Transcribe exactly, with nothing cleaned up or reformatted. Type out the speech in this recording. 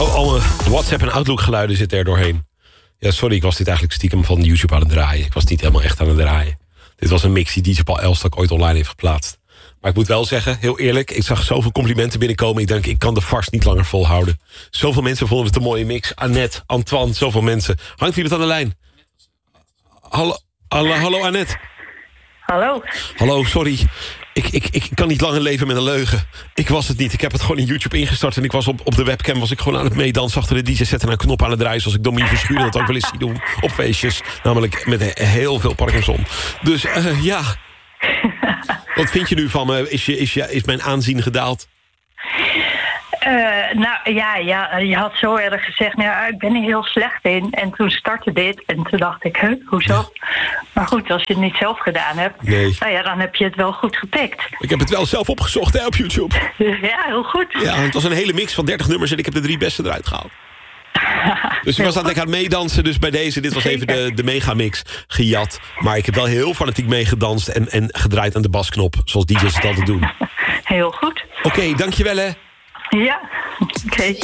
Oh, alle WhatsApp en Outlook geluiden zitten er doorheen. Ja, sorry, ik was dit eigenlijk stiekem van YouTube aan het draaien. Ik was niet helemaal echt aan het draaien. Dit was een mix die D J Paul Elstak ooit online heeft geplaatst. Maar ik moet wel zeggen, heel eerlijk, ik zag zoveel complimenten binnenkomen. Ik denk, ik kan de farce niet langer volhouden. Zoveel mensen vonden het een mooie mix. Annette, Antoine, zoveel mensen. Hangt iemand aan de lijn? Hallo, hallo, hallo Annette. Hallo. Hallo, sorry. Ik, ik, ik kan niet langer leven met een leugen. Ik was het niet. Ik heb het gewoon in YouTube ingestart... en ik was op, op de webcam was ik gewoon aan het meedansen... achter de D J set en een knop aan het draaien... zoals ik Domien Verschuren dat ook wel eens zie doen op feestjes. Namelijk met heel veel Parkinson. Dus uh, ja... Wat vind je nu van me? Is, je, is, je, is mijn aanzien gedaald? Uh, nou ja, ja, je had zo erg gezegd... Nou, ja, ik ben er heel slecht in. En toen startte dit. En toen dacht ik, huh, hoezo? Ja. Maar goed, als je het niet zelf gedaan hebt... Nee. Nou ja, dan heb je het wel goed gepikt. Ik heb het wel zelf opgezocht hè, op YouTube. Ja, heel goed. Ja, het was een hele mix van dertig nummers... en ik heb de drie beste eruit gehaald. Dus ik was aan het aan meedansen. Dus bij deze, dit was Zeker. even de, de megamix gejat. Maar ik heb wel heel fanatiek meegedanst... en, en gedraaid aan de basknop, zoals D J's het altijd doen. Heel goed. Oké, okay, dankjewel hè. Ja, oké. Okay.